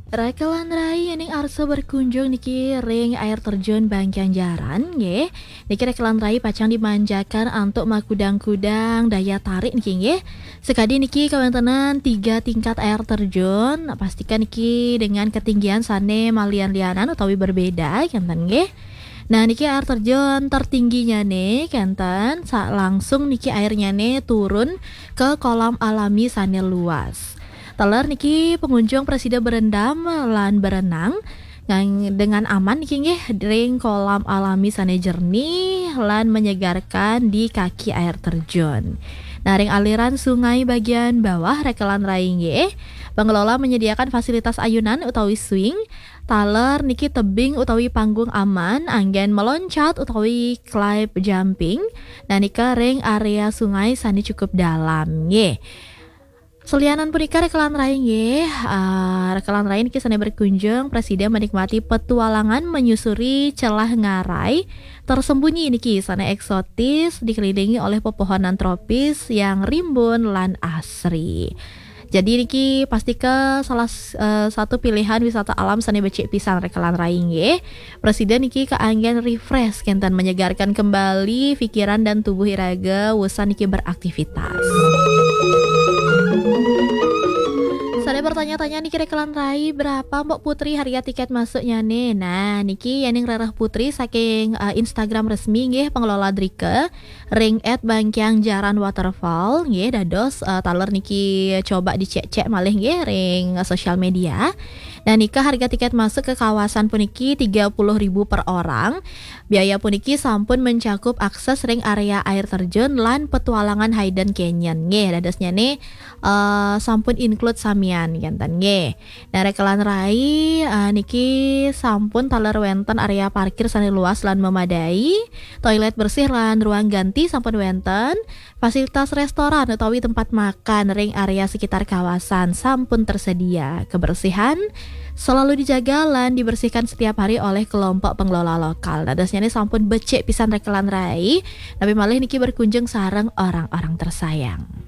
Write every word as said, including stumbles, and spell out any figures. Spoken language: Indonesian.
Rakelan rai ning arsa berkunjung niki ring air terjun Bangkangjaran nggih. Niki rakelan rai pacang dimanjakan untuk makudang-kudang daya tarik niki nggih. Sekadi niki kawontenan tiga tingkat air terjun. Pastikan niki dengan ketinggian sane malian lianan utawi berbeda kenten nggih. Nah niki air terjun tertingginya nih kenten sa langsung niki airnya nih turun ke kolam alami sane luas. Teler niki pengunjung presida berendam lan berenang ngang- dengan aman niki nggih ring kolam alami sane jernih lan menyegarkan di kaki air terjun. Nah, ring aliran sungai bagian bawah rekelan rai nggih, pengelola menyediakan fasilitas ayunan utawi swing, taler niki tebing utawi panggung aman, anggen meloncat utawi climb jumping. Nah, nika ring area sungai sani cukup dalam nggih. Selianan punika rekelan rai nggih, uh, rekelan rai niki sane berkunjung presiden menikmati petualangan menyusuri celah ngarai tersembunyi niki sane eksotis dikelilingi oleh pepohonan tropis yang rimbun lan asri. Jadi niki pasti ke salah uh, satu pilihan wisata alam sane becik pisan rekelan rai nggih. Presiden niki keanggen refresh kentan menyegarkan kembali pikiran dan tubuh iraga wusan niki beraktivitas. Saya bertanya-tanya nih rekelan rai berapa Mbak Putri harga tiket masuknya nih. Nah, niki Yaning Rerah Putri saking uh, Instagram resmi nggih pengelola Drike ring at Bangkangjaran Waterfall nggih dados uh, taler niki coba dicek-cek malih nggih ring uh, sosial media. Nah, nikah harga tiket masuk ke kawasan puniki tiga puluh ribu per orang. Biaya puniki sampun mencakup akses ring area air terjun lan petualangan Hayden Canyon nggih dadosnya nih uh, sampun include samian ganten nggih. Nah, rekelan rai uh, niki sampun taler wenten area parkir sane luas lan memadai, toilet bersih lan ruang ganti sampun wenten, fasilitas restoran utawi tempat makan ring area sekitar kawasan sampun tersedia. Kebersihan selalu dijaga lan dibersihkan setiap hari oleh kelompok pengelola lokal. Dadosnya ini sampun becek pisan rekelan rai, tapi malih niki berkunjung sareng orang-orang tersayang.